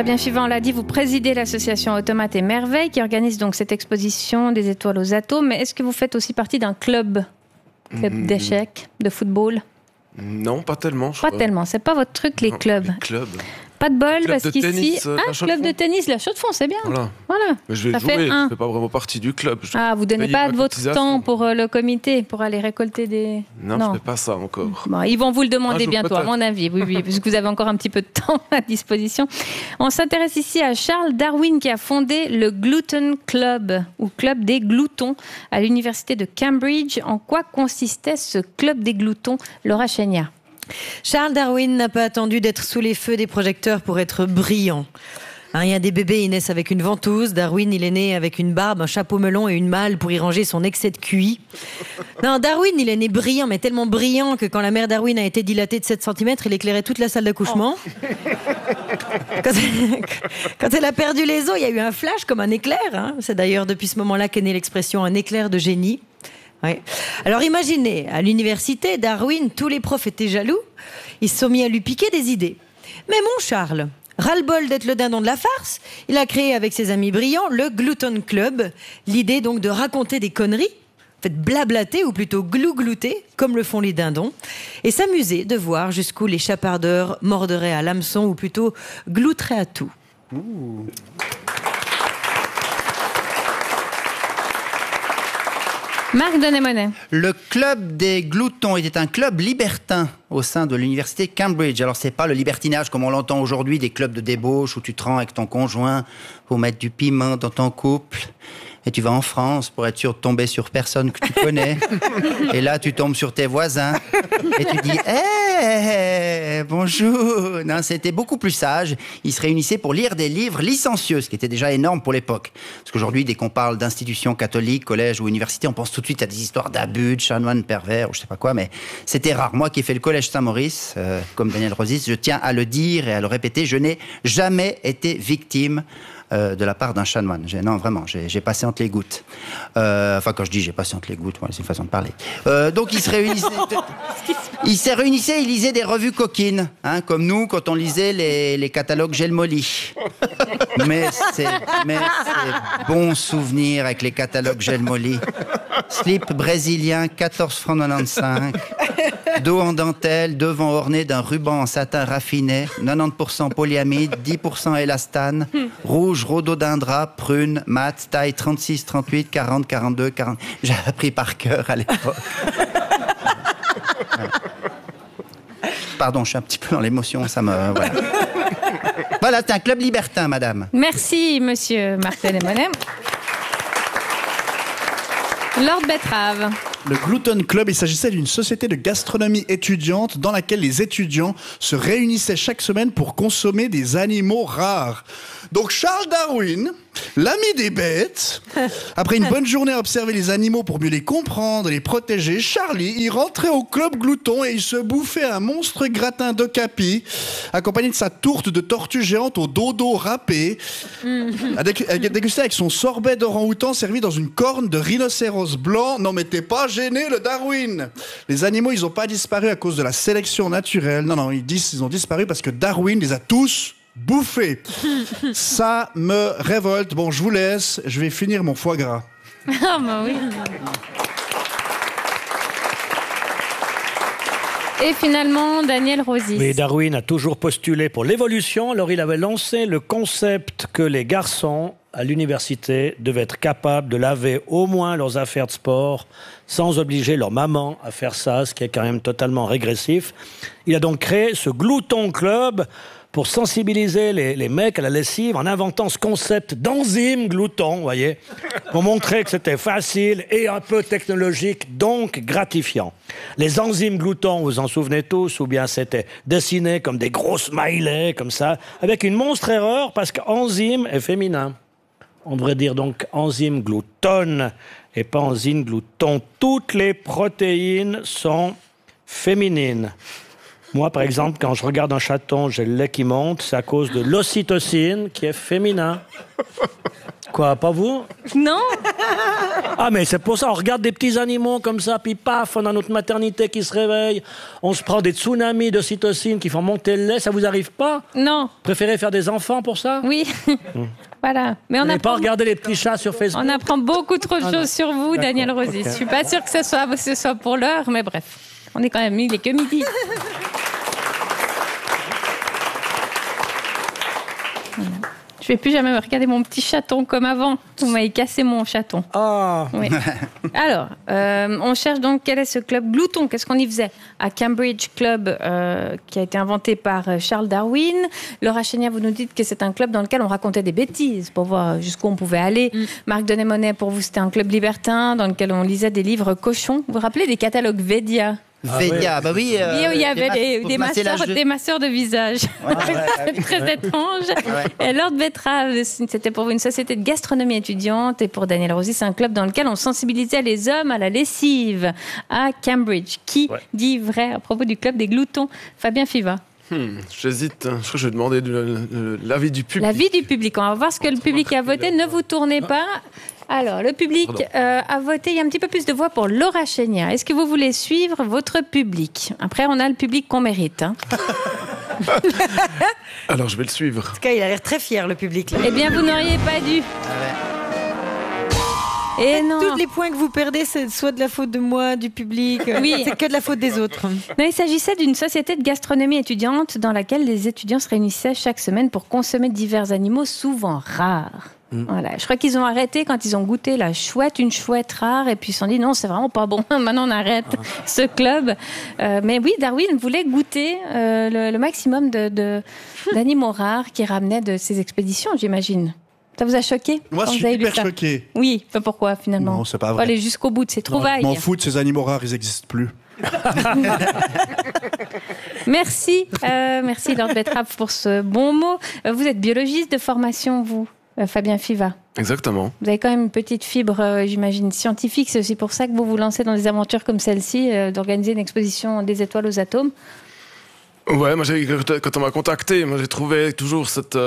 Très bien, Fiva, on l'a dit, vous présidez l'association Automates et Merveilles qui organise donc cette exposition des étoiles aux atomes. Mais est-ce que vous faites aussi partie d'un club d'échecs, de football? Non, pas tellement. Pas tellement, c'est pas votre truc, les clubs. Les clubs. Pas de bol, Club parce de qu'ici... tennis, club de tennis, la Chaux-de-Fonds, c'est bien. Voilà. Mais je vais Ça jouer, fait je ne fais pas vraiment partie du club. Vous donnez pas de votre temps pour le comité, pour aller récolter des... Non, je ne fais pas ça encore. Bon, ils vont vous le demander bientôt, peut-être. à mon avis, oui, puisque vous avez encore un petit peu de temps à disposition. On s'intéresse ici à Charles Darwin, qui a fondé le Gluten Club, ou Club des gloutons, à l'université de Cambridge. En quoi consistait ce Club des gloutons, Laura Chénia? Charles Darwin n'a pas attendu d'être sous les feux des projecteurs pour être brillant. Il y a des bébés, ils naissent avec une ventouse. Darwin, il est né avec une barbe, un chapeau melon et une malle pour y ranger son excès de QI. Non, Darwin, il est né brillant, mais tellement brillant que quand la mère Darwin a été dilatée de 7 cm, il éclairait toute la salle d'accouchement. Quand elle a perdu les os, il y a eu un flash comme un éclair. C'est d'ailleurs depuis ce moment-là qu'est née l'expression « un éclair de génie ». Ouais. Alors imaginez, à l'université, Darwin, tous les profs étaient jaloux. Ils se sont mis à lui piquer des idées. Mais mon Charles, ras-le-bol d'être le dindon de la farce, il a créé avec ses amis brillants le Gluten Club. L'idée donc de raconter des conneries, blablater ou plutôt glouter, comme le font les dindons, et s'amuser de voir jusqu'où les chapardeurs morderaient à l'hameçon ou plutôt glouteraient à tout. Ouh. Marc Denemonet. Le club des gloutons était un club libertin au sein de l'université Cambridge. Alors c'est pas le libertinage comme on l'entend aujourd'hui, des clubs de débauche où tu te rends avec ton conjoint pour mettre du piment dans ton couple. Et tu vas en France pour être sûr de tomber sur personne que tu connais. Et là, tu tombes sur tes voisins. Et tu dis « Hey, bonjour !» Non, c'était beaucoup plus sage. Ils se réunissaient pour lire des livres licencieux, ce qui était déjà énorme pour l'époque. Parce qu'aujourd'hui, dès qu'on parle d'institutions catholiques, collège ou université, on pense tout de suite à des histoires d'abus, de chanoines pervers ou je sais pas quoi. Mais c'était rare. Moi qui ai fait le collège Saint-Maurice, comme Daniel Rosis, je tiens à le dire et à le répéter, je n'ai jamais été victime de la part d'un chanoine. Non, vraiment, j'ai passé entre les gouttes. Enfin, quand je dis j'ai passé entre les gouttes, c'est une façon de parler. Donc, ils se réunissaient, ils lisaient des revues coquines, comme nous, quand on lisait les catalogues Gel Molly. Mais c'est bon souvenir avec les catalogues Gel Molly. Slip brésilien, 14 francs 95. Dos en dentelle, devant orné d'un ruban en satin raffiné, 90% polyamide, 10% élastane, rouge, rhododendra, prune, mat, taille 36, 38, 40, 42, 40. J'ai appris par cœur à l'époque. Pardon, je suis un petit peu dans l'émotion, ça me... Voilà, voilà, c'est un club libertin, madame. Merci, monsieur Marc Denemonet. Lord Betrave. Le Gluten Club, il s'agissait d'une société de gastronomie étudiante dans laquelle les étudiants se réunissaient chaque semaine pour consommer des animaux rares. Donc Charles Darwin, l'ami des bêtes, après une bonne journée à observer les animaux pour mieux les comprendre et les protéger, Charlie, il rentrait au club glouton et il se bouffait un monstre gratin d'ocapi, accompagné de sa tourte de tortue géante au dodo râpé, à déguster avec son sorbet d'orang-outan servi dans une corne de rhinocéros blanc. Non mais t'es pas gêné, le Darwin. Les animaux, ils ont pas disparu à cause de la sélection naturelle. Non, ils ont disparu parce que Darwin les a tous bouffés. Ça me révolte. Bon, je vous laisse. Je vais finir mon foie gras. Ah bah oui. Et finalement, Daniel Rosis. Oui, Darwin a toujours postulé pour l'évolution. Alors, il avait lancé le concept que les garçons à l'université devaient être capables de laver au moins leurs affaires de sport sans obliger leur maman à faire ça, ce qui est quand même totalement régressif. Il a donc créé ce Glouton Club pour sensibiliser les mecs à la lessive en inventant ce concept d'enzyme glouton, vous voyez, pour montrer que c'était facile et un peu technologique, donc gratifiant. Les enzymes gloutons, vous vous en souvenez tous, ou bien c'était dessiné comme des gros smileys, comme ça, avec une monstre erreur, parce qu'enzyme est féminin. On devrait dire donc enzyme glouton et pas enzyme glouton. Toutes les protéines sont féminines. Moi, par exemple, quand je regarde un chaton, j'ai le lait qui monte, c'est à cause de l'ocytocine qui est féminin. Quoi, pas vous? Non? Ah, mais c'est pour ça, on regarde des petits animaux comme ça, puis paf, on a notre maternité qui se réveille, on se prend des tsunamis de cytocine qui font monter le lait, ça vous arrive pas? Non. Préférez faire des enfants pour ça? Oui. Voilà. Mais Vous n'avez pas regardé les petits chats sur Facebook? On apprend beaucoup trop de choses sur vous, Daniel Rosy. Je suis pas sûre que ce soit pour l'heure, mais bref. On est quand même, il est que midi. Voilà. Je vais plus jamais me regarder mon petit chaton comme avant. Vous m'avez cassé mon chaton. Ah. Oui. Alors, on cherche donc quel est ce club glouton. Qu'est-ce qu'on y faisait à Cambridge Club, qui a été inventé par Charles Darwin. Laura Chénier, vous nous dites que c'est un club dans lequel on racontait des bêtises pour voir jusqu'où on pouvait aller. Marc Denémonet, pour vous, c'était un club libertin dans lequel on lisait des livres cochons. Vous vous rappelez des catalogues Védia? Védia, bah oui. Oui, où il y avait des masseurs de visage. Ouais. C'est très étrange. Ouais. Et Lord Betrave, c'était pour vous une société de gastronomie étudiante. Et pour Daniel Rosy, c'est un club dans lequel on sensibilisait les hommes à la lessive à Cambridge. Qui dit vrai à propos du club des gloutons? Fabien Fiva. J'hésite. Je crois que je vais demander l'avis du public. L'avis du public. On va voir ce que le public a voté. Ne vous tournez pas. Alors, le public a voté. Il y a un petit peu plus de voix pour Laura Chénier. Est-ce que vous voulez suivre votre public? Après, on a le public qu'on mérite. Hein. Alors, je vais le suivre. En tout cas, il a l'air très fier, le public. Là. Eh bien, vous n'auriez pas dû. Et non. Tous les points que vous perdez, c'est soit de la faute de moi, du public. Oui. C'est que de la faute des autres. Non, il s'agissait d'une société de gastronomie étudiante dans laquelle les étudiants se réunissaient chaque semaine pour consommer divers animaux souvent rares. Voilà. Je crois qu'ils ont arrêté quand ils ont goûté une chouette rare, et puis ils se sont dit non, c'est vraiment pas bon. Maintenant, on arrête ce club. Mais oui, Darwin voulait goûter le maximum d'animaux rares qu'il ramenait de ses expéditions, j'imagine. Ça vous a choqué? Moi, je suis hyper choqué. Oui, pas pourquoi finalement. Non, c'est pas vrai. Faut aller jusqu'au bout de ces trouvailles. Je m'en fous de ces animaux rares, ils n'existent plus. Merci Lord Betrave pour ce bon mot. Vous êtes biologiste de formation, vous, Fabien Fiva. Exactement. Vous avez quand même une petite fibre, j'imagine, scientifique. C'est aussi pour ça que vous vous lancez dans des aventures comme celle-ci, d'organiser une exposition des étoiles aux atomes. Ouais, moi quand on m'a contacté, moi j'ai trouvé toujours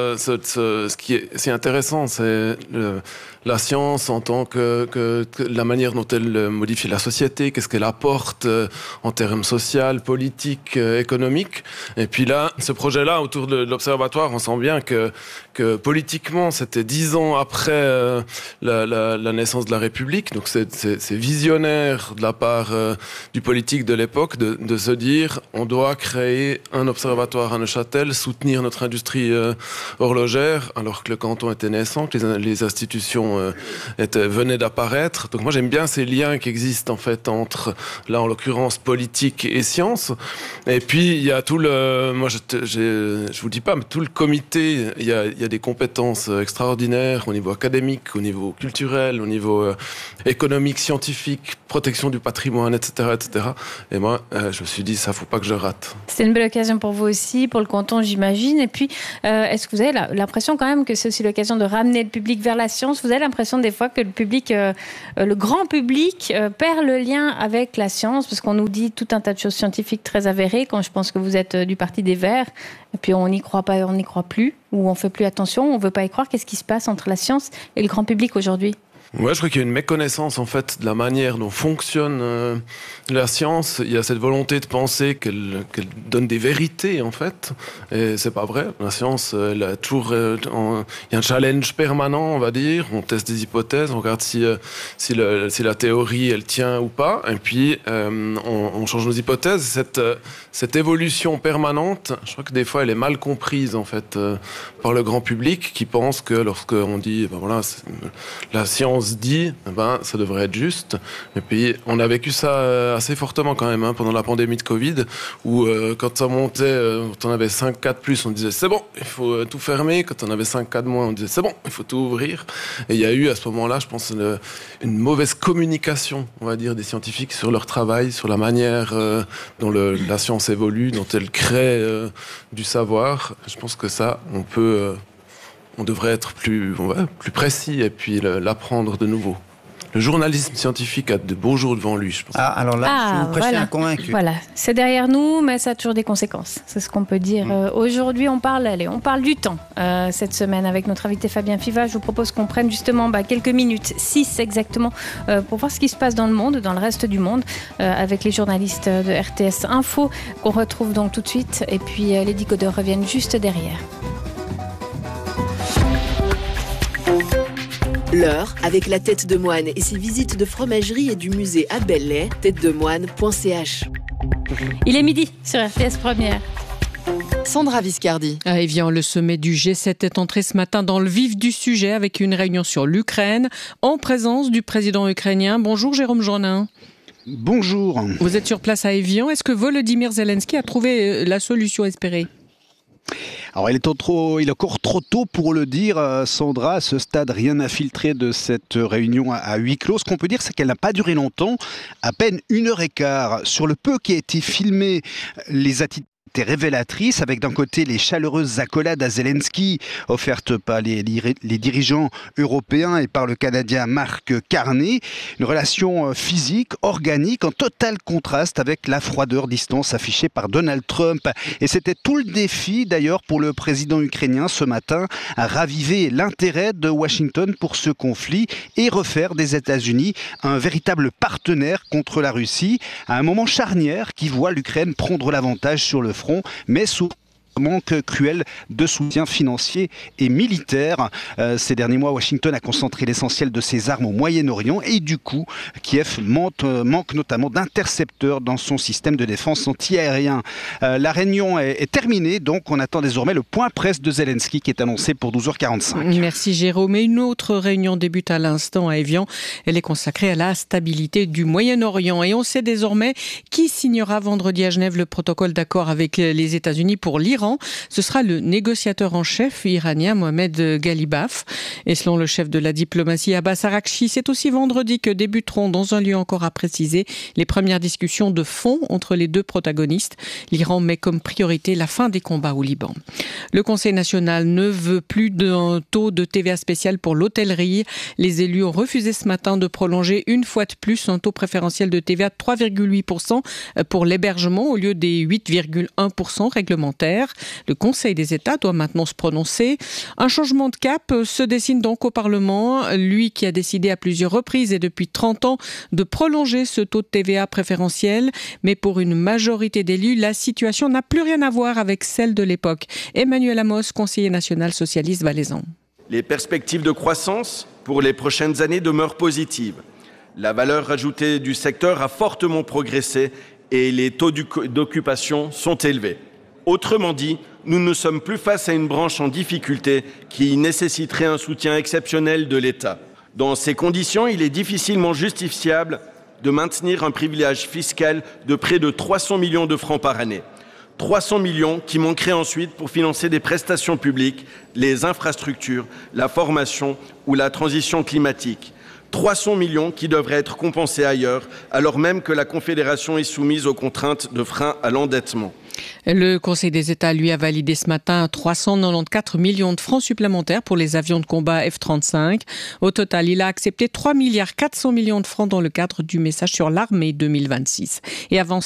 ce qui est si intéressant, c'est la science en tant que la manière dont elle modifie la société, qu'est-ce qu'elle apporte en termes social, politique, économique. Et puis là, ce projet-là autour de l'observatoire, on sent bien que politiquement, c'était 10 ans après la naissance de la République. Donc c'est visionnaire de la part du politique de l'époque de se dire on doit créer un observatoire à Neuchâtel, soutenir notre industrie horlogère, alors que le canton était naissant, que les institutions venaient d'apparaître. Donc moi j'aime bien ces liens qui existent en fait entre, là en l'occurrence, politique et science. Et puis il y a tout moi je vous dis pas, mais tout le comité, il y a des compétences extraordinaires au niveau académique, au niveau culturel, au niveau économique, scientifique, protection du patrimoine, etc., etc. Et moi je me suis dit ça faut pas que je rate. C'est une belle occasion pour vous aussi, pour le canton, j'imagine. Et puis, est-ce que vous avez l'impression quand même que c'est aussi l'occasion de ramener le public vers la science? Vous avez l'impression des fois que le public, le grand public, perd le lien avec la science, parce qu'on nous dit tout un tas de choses scientifiques très avérées, quand je pense que vous êtes du parti des Verts, et puis on n'y croit pas, on n'y croit plus, ou on fait plus attention, on veut pas y croire. Qu'est-ce qui se passe entre la science et le grand public aujourd'hui? Ouais, je crois qu'il y a une méconnaissance en fait de la manière dont fonctionne la science. Il y a cette volonté de penser qu'elle donne des vérités en fait, et c'est pas vrai. La science, elle a toujours, il y a un challenge permanent, on va dire. On teste des hypothèses, on regarde si la théorie elle tient ou pas, et puis on change nos hypothèses. Cette évolution permanente, je crois que des fois elle est mal comprise en fait par le grand public qui pense que lorsqu'on dit ben voilà la science dit, ça devrait être juste. Et puis, on a vécu ça assez fortement quand même pendant la pandémie de Covid, où quand ça montait, quand on avait 5 cas de plus, on disait c'est bon, il faut tout fermer. Quand on avait 5 cas de moins, on disait c'est bon, il faut tout ouvrir. Et il y a eu à ce moment-là, je pense, une mauvaise communication, on va dire, des scientifiques sur leur travail, sur la manière dont la science évolue, dont elle crée du savoir. Je pense que ça, on devrait être plus précis et puis l'apprendre de nouveau. le journalisme scientifique a de beaux jours devant lui, je pense. Ah, alors là, vous prêchez un convaincu. Voilà, c'est derrière nous, mais ça a toujours des conséquences. C'est ce qu'on peut dire. Aujourd'hui, on parle du temps. Cette semaine, avec notre invité Fabien Fiva, je vous propose qu'on prenne justement quelques minutes, 6 exactement, pour voir ce qui se passe dans le monde, dans le reste du monde, avec les journalistes de RTS Info, qu'on retrouve donc tout de suite. Et puis, les décodeurs reviennent juste derrière. L'heure avec la tête de moine et ses visites de fromagerie et du musée à Belley, têtedemoine.ch. Il est midi sur RTS Première. Sandra Viscardi. À Évian, le sommet du G7 est entré ce matin dans le vif du sujet avec une réunion sur l'Ukraine en présence du président ukrainien. Bonjour Jérôme Journin. Bonjour. Vous êtes sur place à Évian. Est-ce que Volodymyr Zelensky a trouvé la solution espérée ? Alors il est encore trop tôt pour le dire, Sandra. À ce stade, rien n'a filtré de cette réunion à huis clos. Ce qu'on peut dire, c'est qu'elle n'a pas duré longtemps, à peine 1h15. Sur le peu qui a été filmé, les attitudes étaient révélatrices, avec d'un côté les chaleureuses accolades à Zelensky offertes par les dirigeants européens et par le Canadien Mark Carney, une relation physique, organique, en total contraste avec la froideur distance affichée par Donald Trump. Et c'était tout le défi d'ailleurs pour le président ukrainien ce matin, à raviver l'intérêt de Washington pour ce conflit et refaire des États-Unis un véritable partenaire contre la Russie, à un moment charnière qui voit l'Ukraine prendre l'avantage sur le front, mais sous manque cruel de soutien financier et militaire. Ces derniers mois, Washington a concentré l'essentiel de ses armes au Moyen-Orient et du coup, Kiev manque notamment d'intercepteurs dans son système de défense anti-aérien. La réunion est terminée, donc on attend désormais le point presse de Zelensky qui est annoncé pour 12h45. Merci Jérôme. Et une autre réunion débute à l'instant à Évian. Elle est consacrée à la stabilité du Moyen-Orient. Et on sait désormais qui signera vendredi à Genève le protocole d'accord avec les États-Unis pour l'Iran. Ce sera le négociateur en chef iranien Mohamed Ghalibaf. Et selon le chef de la diplomatie Abbas Araghchi, c'est aussi vendredi que débuteront, dans un lieu encore à préciser, les premières discussions de fond entre les deux protagonistes. L'Iran met comme priorité la fin des combats au Liban. Le Conseil national ne veut plus d'un taux de TVA spécial pour l'hôtellerie. Les élus ont refusé ce matin de prolonger une fois de plus un taux préférentiel de TVA de 3,8% pour l'hébergement au lieu des 8,1% réglementaires. Le Conseil des États doit maintenant se prononcer. Un changement de cap se dessine donc au Parlement. Lui qui a décidé à plusieurs reprises et depuis 30 ans de prolonger ce taux de TVA préférentiel. Mais pour une majorité d'élus, la situation n'a plus rien à voir avec celle de l'époque. Emmanuel Amos, conseiller national socialiste valaisan. Les perspectives de croissance pour les prochaines années demeurent positives. La valeur ajoutée du secteur a fortement progressé et les taux d'occupation sont élevés. Autrement dit, nous ne sommes plus face à une branche en difficulté qui nécessiterait un soutien exceptionnel de l'État. Dans ces conditions, il est difficilement justifiable de maintenir un privilège fiscal de près de 300 millions de francs par année. 300 millions qui manqueraient ensuite pour financer des prestations publiques, les infrastructures, la formation ou la transition climatique. 300 millions qui devraient être compensés ailleurs, alors même que la Confédération est soumise aux contraintes de frein à l'endettement. Le Conseil des États, lui, a validé ce matin 394 millions de francs supplémentaires pour les avions de combat F-35. Au total, il a accepté 3,4 milliards de francs dans le cadre du message sur l'armée 2026. Et avant